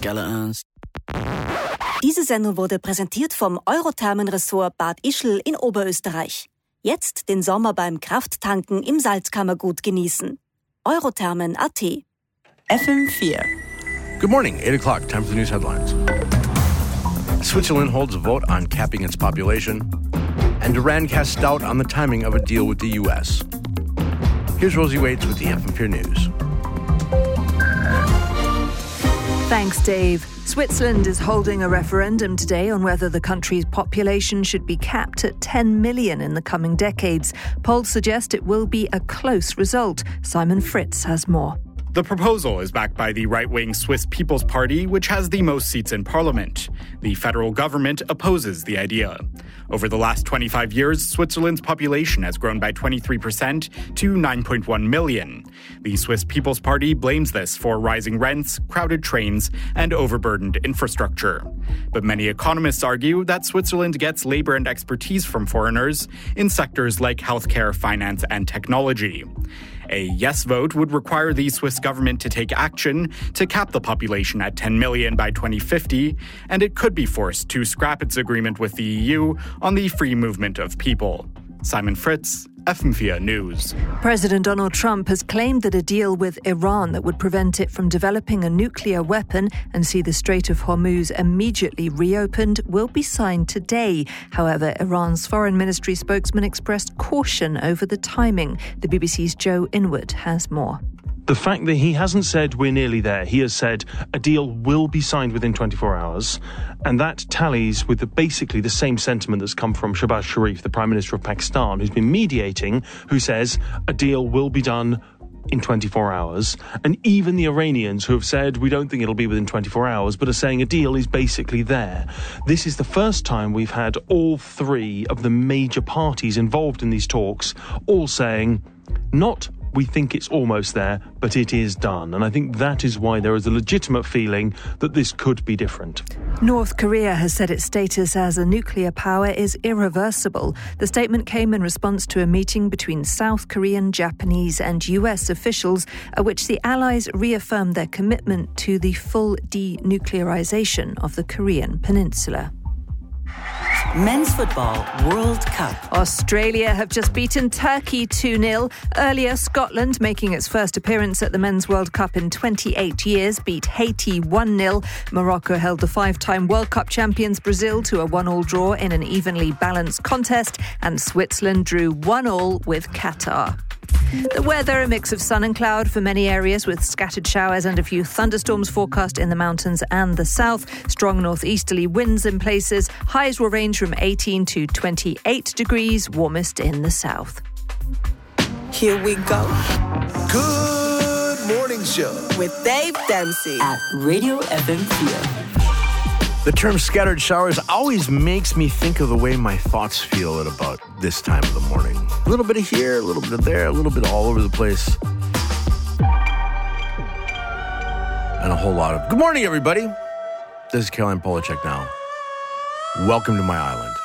skeletons. Diese Sendung wurde präsentiert vom Eurothermenressort Bad Ischl in Oberösterreich. Jetzt den Sommer beim Krafttanken im Salzkammergut genießen. Eurothermen.at. FM4. Good morning, 8 o'clock, time for the news headlines. Switzerland holds a vote on capping its population, and Iran casts doubt on the timing of a deal with the U.S. Here's Rosie Waits with the FM4 News. Thanks, Dave. Switzerland is holding a referendum today on whether the country's population should be capped at 10 million in the coming decades. Polls suggest it will be a close result. Simon Fritz has more. The proposal is backed by the right-wing Swiss People's Party, which has the most seats in parliament. The federal government opposes the idea. Over the last 25 years, Switzerland's population has grown by 23% to 9.1 million. The Swiss People's Party blames this for rising rents, crowded trains, and overburdened infrastructure. But many economists argue that Switzerland gets labor and expertise from foreigners in sectors like healthcare, finance, and technology. A yes vote would require the Swiss government to take action to cap the population at 10 million by 2050, and it could be forced to scrap its agreement with the EU on the free movement of people. Simon Fritz, FM4 News. President Donald Trump has claimed that a deal with Iran that would prevent it from developing a nuclear weapon and see the Strait of Hormuz immediately reopened will be signed today. However, Iran's foreign ministry spokesman expressed caution over the timing. The BBC's Joe Inwood has more. The fact that he hasn't said we're nearly there, he has said a deal will be signed within 24 hours, and that tallies with basically the same sentiment that's come from Shehbaz Sharif, the Prime Minister of Pakistan, who's been mediating, who says a deal will be done in 24 hours. And even the Iranians, who have said we don't think it'll be within 24 hours, but are saying a deal is basically there. This is the first time we've had all three of the major parties involved in these talks all saying not we think it's almost there, but it is done. And I think that is why there is a legitimate feeling that this could be different. North Korea has said its status as a nuclear power is irreversible. The statement came in response to a meeting between South Korean, Japanese and US officials at which the Allies reaffirmed their commitment to the full denuclearization of the Korean peninsula. Men's Football World Cup. Australia have just beaten Turkey 2-0. Earlier, Scotland, making its first appearance at the Men's World Cup in 28 years, beat Haiti 1-0. Morocco held the five-time World Cup champions Brazil to a 1-1 draw in an evenly balanced contest, and Switzerland drew 1-1 with Qatar. The weather, a mix of sun and cloud for many areas with scattered showers and a few thunderstorms forecast in the mountains and the south. Strong northeasterly winds in places. Highs will range from 18 to 28 degrees, warmest in the south. Here we go. Good morning show With Dave Dempsey at Radio FM4. The term scattered showers always makes me think of the way my thoughts feel at about this time of the morning. A little bit of here, a little bit of there, a little bit all over the place. And a whole lot of... Good morning, everybody. This is Caroline Polachek now. Welcome to my island.